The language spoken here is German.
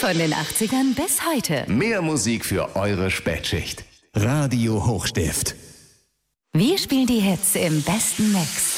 Von den 80ern bis heute. Mehr Musik für eure Spätschicht. Radio Hochstift. Wir spielen die Hits im besten Mix.